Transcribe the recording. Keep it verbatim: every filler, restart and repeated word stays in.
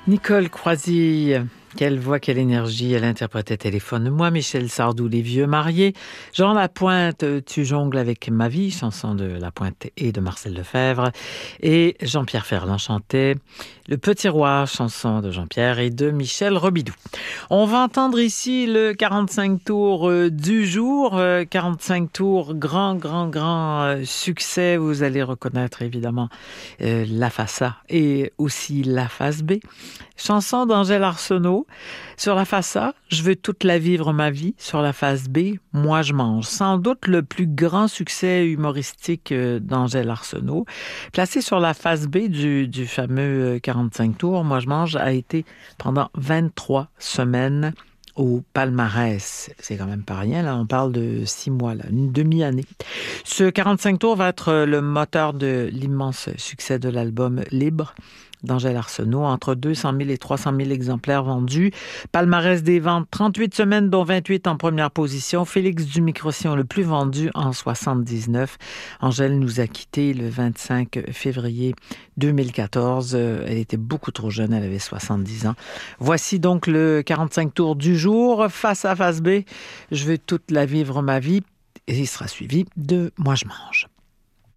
Nicole Croisille, quelle voix, quelle énergie, elle interprétait Téléphone-moi, Michel Sardou, Les Vieux Mariés, Jean Lapointe, Tu jongles avec ma vie, chanson de Lapointe et de Marcel Lefebvre, et Jean-Pierre Ferland chantait Le Petit Roi, chanson de Jean-Pierre et de Michel Robidoux. On va entendre ici le quarante-cinq tours du jour, quarante-cinq tours, grand, grand, grand succès. Vous allez reconnaître évidemment euh, la face A et aussi la face B. Chanson d'Angèle Arsenault. Sur la face A, je veux toute la vivre ma vie. Sur la face B, moi je mange. Sans doute le plus grand succès humoristique d'Angèle Arsenault. Placé sur la face B du, du fameux quarante-cinq tours, moi je mange, a été pendant vingt-trois semaines au palmarès. C'est quand même pas rien, là, on parle de six mois, là, une demi-année. Ce quarante-cinq tours va être le moteur de l'immense succès de l'album Libre d'Angèle Arsenault, entre deux cent mille et trois cent mille exemplaires vendus. Palmarès des ventes, trente-huit semaines, dont vingt-huit en première position. Félix Dumicrossion, le plus vendu en soixante-dix-neuf. Angèle nous a quittés le vingt-cinq février deux mille quatorze. Elle était beaucoup trop jeune, elle avait soixante-dix ans. Voici donc le quarante-cinq tours du jour. Face à face B, je veux toute la vivre ma vie. Et il sera suivi de Moi je mange.